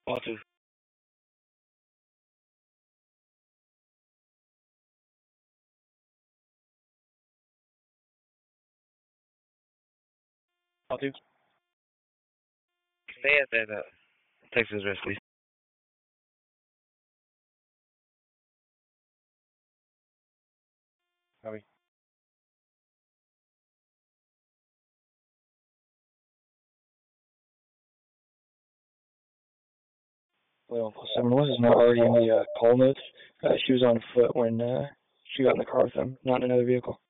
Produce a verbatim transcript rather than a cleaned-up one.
All two. All two. Stay at that uh, Texas address, please. Copy. Well, seven was not already in the uh, call notes. Uh, she was on foot when uh, she got in the car with him, not in another vehicle.